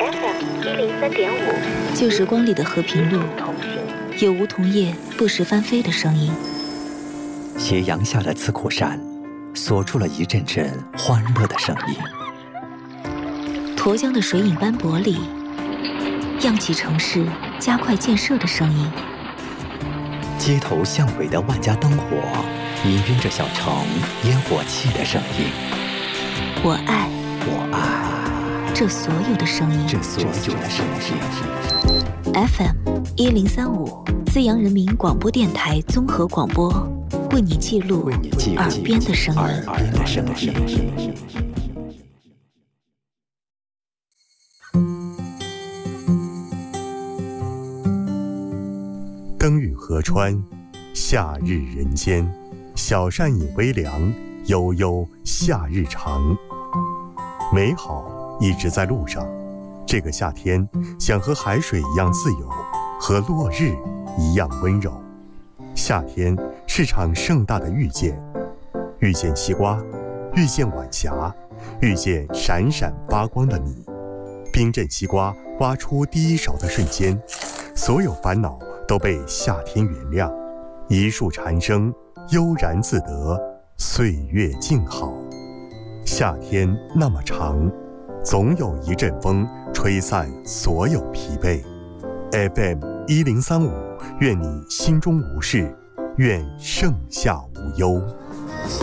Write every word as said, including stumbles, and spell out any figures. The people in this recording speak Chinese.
F M 一零三点五， 旧时光里的和平路，有梧桐叶不时翻飞的声音。 斜阳下的慈苦山，锁住了一阵阵欢乐的声音。 沱江的水影斑驳里，漾起城市加快建设的声音。 街头巷尾的万家灯火，氤氲着小城烟火气的声音。 我爱， 我爱这所有的声音， 这所有的声音。 F M 一零三五，资阳人民广播电台综合广播，为你记录耳边的声音。 耳边的声音。 灯雨河川，夏日人间，小扇饮微凉，悠悠夏日长。美好一直在路上，这个夏天想和海水一样自由，和落日一样温柔。夏天是场盛大的遇见，遇见西瓜，遇见晚霞，遇见闪闪发光的你。冰镇西瓜挖出第一勺的瞬间，所有烦恼都被夏天原谅，一树蝉声悠然自得，岁月静好。夏天那么长，总有一阵风吹散所有疲惫。F M 一零三五，愿你心中无事，愿盛夏无忧。